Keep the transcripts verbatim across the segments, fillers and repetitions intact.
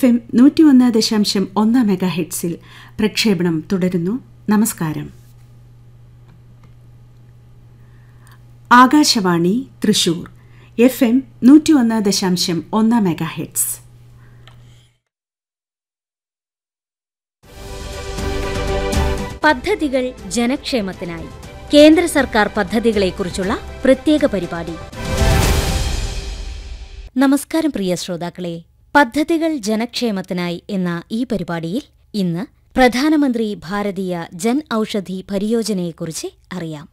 F M നൂറ്റി ഒന്ന് ദശാംശം ഒന്ന് മെഗാ ഹെഡ്സിൽ പ്രക്ഷേപണം തുടരുന്നു. നമസ്കാരം. ആകാശവാണി തൃശൂർ എഫ് എം നൂറ്റി ഒന്ന് ദശാംശം ഒന്ന് മെഗാ ഹെഡ്സ്. പദ്ധതികൾ ജനക്ഷേമത്തിനായി കേന്ദ്ര സർക്കാർ പദ്ധതികളെക്കുറിച്ചുള്ള പ്രത്യേക പരിപാടി. നമസ്കാരം പ്രിയ ശ്രോതാക്കളെ, പദ്ധതികൾ ജനക്ഷേമത്തിനായി എന്ന ഈ പരിപാടിയിൽ ഇന്ന് പ്രധാനമന്ത്രി ഭാരതീയ ജൻ ഔഷധി പരിയോജനയെക്കുറിച്ച് അറിയാം.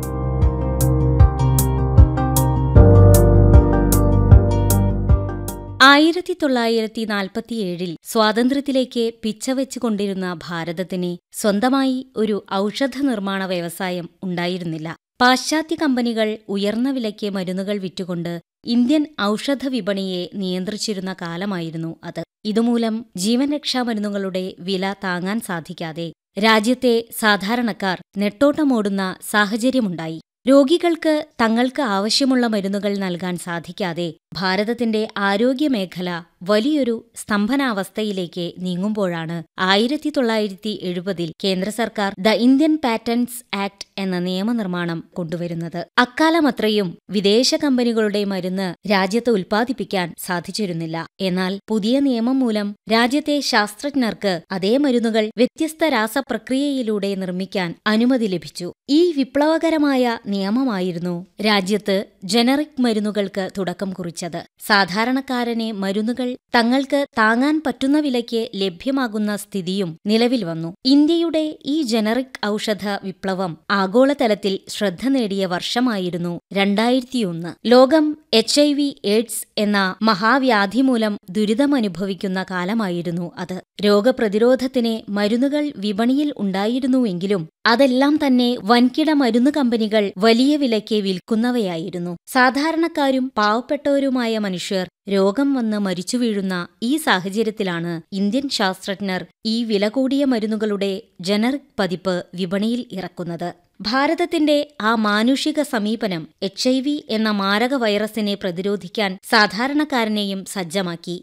ആയിരത്തി തൊള്ളായിരത്തി നാൽപ്പത്തിയേഴിൽ സ്വാതന്ത്ര്യത്തിലേക്ക് പിച്ചവെച്ചുകൊണ്ടിരുന്ന ഭാരതത്തിന് സ്വന്തമായി ഒരു ഔഷധ നിർമ്മാണ വ്യവസായം ഉണ്ടായിരുന്നില്ല. പാശ്ചാത്യ കമ്പനികൾ ഉയർന്ന വിലയ്ക്ക് മരുന്നുകൾ വിറ്റുകൊണ്ട് ഇന്ത്യൻ ഔഷധ വിപണിയെ നിയന്ത്രിച്ചിരുന്ന കാലമായിരുന്നു അത്. ഇതുമൂലം ജീവൻ രക്ഷാ മരുന്നുകളുടെ വില താങ്ങാൻ സാധിക്കാതെ രാജ്യത്തെ സാധാരണക്കാർ നെട്ടോട്ടമോടുന്ന സാഹചര്യമുണ്ടായി. രോഗികൾക്ക് തങ്ങൾക്ക് ആവശ്യമുള്ള മരുന്നുകൾ നൽകാൻ സാധിക്കാതെ ഭാരതത്തിന്റെ ആരോഗ്യമേഖല വലിയൊരു സ്തംഭനാവസ്ഥയിലേക്ക് നീങ്ങുമ്പോഴാണ് ആയിരത്തി തൊള്ളായിരത്തി എഴുപതിൽ കേന്ദ്ര സർക്കാർ ദ ഇന്ത്യൻ പാറ്റന്റ്സ് ആക്ട് എന്ന നിയമനിർമ്മാണം കൊണ്ടുവരുന്നത്. അക്കാലമത്രയും വിദേശ കമ്പനികളുടെ മരുന്ന് രാജ്യത്ത് ഉൽപ്പാദിപ്പിക്കാൻ സാധിച്ചിരുന്നില്ല. എന്നാൽ പുതിയ നിയമം മൂലം രാജ്യത്തെ ശാസ്ത്രജ്ഞർക്ക് അതേ മരുന്നുകൾ വ്യത്യസ്ത രാസപ്രക്രിയയിലൂടെ നിർമ്മിക്കാൻ അനുമതി ലഭിച്ചു. ഈ വിപ്ലവകരമായ നിയമമായിരുന്നു രാജ്യത്ത് ജനറിക് മരുന്നുകൾക്ക് തുടക്കം കുറിച്ചത്. സാധാരണക്കാരനെ മരുന്നുകൾ തങ്ങൾക്ക് താങ്ങാൻ പറ്റുന്ന വിലയ്ക്ക് ലഭ്യമാകുന്ന സ്ഥിതിയും നിലവിൽ വന്നു. ഇന്ത്യയുടെ ഈ ജനറിക് ഔഷധ വിപ്ലവം ആഗോളതലത്തിൽ ശ്രദ്ധ നേടിയ വർഷമായിരുന്നു രണ്ടായിരത്തിയൊന്ന്. ലോകം എച്ച് ഐ വി എയ്ഡ്സ് എന്ന മഹാവ്യാധി മൂലം ദുരിതമനുഭവിക്കുന്ന കാലമായിരുന്നു അത്. രോഗപ്രതിരോധത്തിന് മരുന്നുകൾ വിപണിയിൽ ഉണ്ടായിരുന്നുവെങ്കിലും അതെല്ലാം തന്നെ വൻകിട മരുന്ന് കമ്പനികൾ വലിയ വിലയ്ക്ക് വിൽക്കുന്നവയായിരുന്നു. സാധാരണക്കാരും പാവപ്പെട്ടവരുമായ മനുഷ്യർ രോഗം വന്ന് മരിച്ചു വീഴുന്ന ഈ സാഹചര്യത്തിലാണ് ഇന്ത്യൻ ശാസ്ത്രജ്ഞർ ഈ വില കൂടിയ മരുന്നുകളുടെ ജനറിക് പതിപ്പ് വിപണിയിൽ ഇറക്കുന്നത്. ഭാരതത്തിന്റെ ആ മാനുഷിക സമീപനം എച്ച് ഐ വി എന്ന മാരക വൈറസിനെ പ്രതിരോധിക്കാൻ സാധാരണക്കാരനെയും സജ്ജമാക്കി.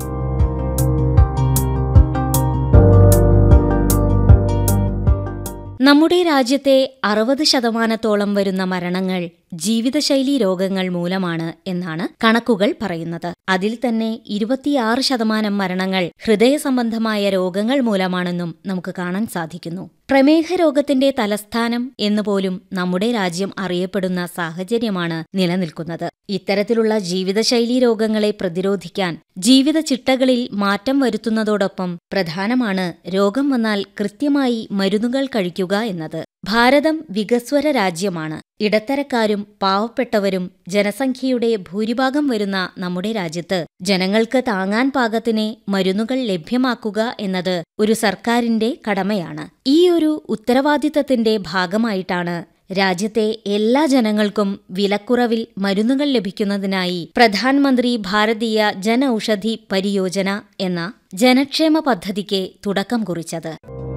നമ്മുടെ രാജ്യത്തെ അറുപത് ശതമാനത്തോളം വരുന്ന മരണങ്ങൾ ജീവിതശൈലീ രോഗങ്ങൾ മൂലമാണ് എന്നാണ് കണക്കുകൾ പറയുന്നത്. അതിൽ തന്നെ ഇരുപത്തിയാറ് ശതമാനം മരണങ്ങൾ ഹൃദയ സംബന്ധമായ രോഗങ്ങൾ മൂലമാണെന്നും നമുക്ക് കാണാൻ സാധിക്കുന്നു. പ്രമേഹ രോഗത്തിന്റെ തലസ്ഥാനം എന്നുപോലും നമ്മുടെ രാജ്യം അറിയപ്പെടുന്ന സാഹചര്യമാണ് നിലനിൽക്കുന്നത്. ഇത്തരത്തിലുള്ള ജീവിതശൈലീ രോഗങ്ങളെ പ്രതിരോധിക്കാൻ ജീവിത ചിട്ടകളിൽ മാറ്റം വരുത്തുന്നതോടൊപ്പം പ്രധാനമാണ് രോഗം വന്നാൽ കൃത്യമായി മരുന്നുകൾ കഴിക്കുക എന്നത്. ഭാരതം വികസ്വര രാജ്യമാണ്. ഇടത്തരക്കാരും പാവപ്പെട്ടവരും ജനസംഖ്യയുടെ ഭൂരിഭാഗം വരുന്ന നമ്മുടെ രാജ്യത്ത് ജനങ്ങൾക്ക് താങ്ങാൻ പാകത്തിന് മരുന്നുകൾ ലഭ്യമാക്കുക എന്നത് ഒരു സർക്കാരിന്റെ കടമയാണ്. ഈ ഒരു ഉത്തരവാദിത്തത്തിന്റെ ഭാഗമായിട്ടാണ് രാജ്യത്തെ എല്ലാ ജനങ്ങൾക്കും വിലക്കുറവിൽ മരുന്നുകൾ ലഭിക്കുന്നതിനായി പ്രധാനമന്ത്രി ഭാരതീയ ജൻ ഔഷധി പരിയോജന എന്ന ജനക്ഷേമ പദ്ധതിക്ക് തുടക്കം കുറിച്ചത്.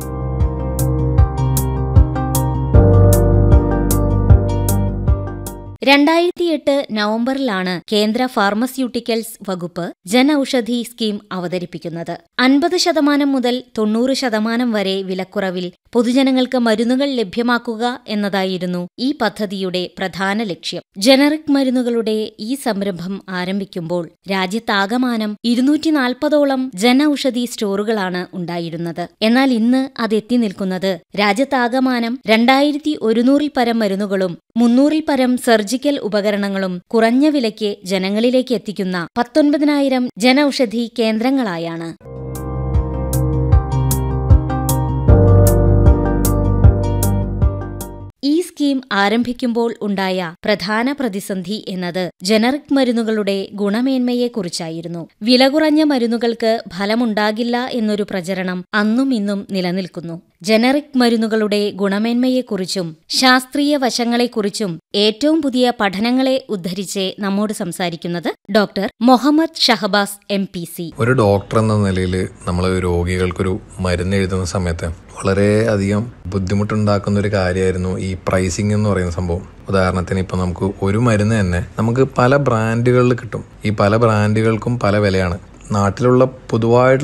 രണ്ടായിരത്തിയെട്ട് നവംബറിലാണ് കേന്ദ്ര ഫാർമസ്യൂട്ടിക്കൽസ് വകുപ്പ് ജൻ ഔഷധി സ്കീം അവതരിപ്പിക്കുന്നത്. അൻപത് ശതമാനം മുതൽ തൊണ്ണൂറ് ശതമാനം വരെ വിലക്കുറവിൽ പൊതുജനങ്ങൾക്ക് മരുന്നുകൾ ലഭ്യമാക്കുക എന്നതായിരുന്നു ഈ പദ്ധതിയുടെ പ്രധാന ലക്ഷ്യം. ജനറിക് മരുന്നുകളുടെ ഈ സംരംഭം ആരംഭിക്കുമ്പോൾ രാജ്യത്താകമാനം ഇരുന്നൂറ്റി നാൽപ്പതോളം ജൻ ഔഷധി സ്റ്റോറുകളാണ് ഉണ്ടായിരുന്നത്. എന്നാൽ ഇന്ന് അതെത്തി നിൽക്കുന്നത് രാജ്യത്താകമാനം രണ്ടായിരത്തി ഒരുന്നൂറിൽ പരം മരുന്നുകളും മുന്നൂറിൽ പരം സർജിക്കൽ ഉപകരണങ്ങളും കുറഞ്ഞ വിലയ്ക്ക് ജനങ്ങളിലേക്ക് എത്തിക്കുന്ന പത്തൊൻപതിനായിരം ജൻ ഔഷധി കേന്ദ്രങ്ങളായാണ്. ഈ സ്കീം ആരംഭിക്കുമ്പോൾ ഉണ്ടായ പ്രധാന പ്രതിസന്ധി എന്നത് ജനറിക് മരുന്നുകളുടെ ഗുണമേന്മയെക്കുറിച്ചായിരുന്നു. വില കുറഞ്ഞ മരുന്നുകൾക്ക് ഫലമുണ്ടാകില്ല എന്നൊരു പ്രചരണം അന്നും ഇന്നും നിലനിൽക്കുന്നു. ജനറിക് മരുന്നുകളുടെ ഗുണമേന്മയെക്കുറിച്ചും ശാസ്ത്രീയ വശങ്ങളെക്കുറിച്ചും ഏറ്റവും പുതിയ പഠനങ്ങളെ ഉദ്ധരിച്ച് നമ്മോട് സംസാരിക്കുന്നത് doctor Muhammad Shahbaz M P C. ഒരു ഡോക്ടർ എന്ന നിലയിൽ നമ്മൾ രോഗികൾക്കൊരു മരുന്ന് എഴുതുന്ന സമയത്ത് വളരെ അധികം ബുദ്ധിമുട്ടുണ്ടാക്കുന്ന ഒരു കാര്യമായിരുന്നു ഈ പ്രൈസിംഗ് എന്ന് പറയുന്ന സംഭവം. ഉദാഹരണത്തിന് ഇപ്പം നമുക്ക് ഒരു മരുന്ന് തന്നെ നമുക്ക് പല ബ്രാൻഡുകളിൽ കിട്ടും. ഈ പല ബ്രാൻഡുകൾക്കും പല വിലയാണ്. നാട്ടിലുള്ള പൊതുവായിട്ടുള്ള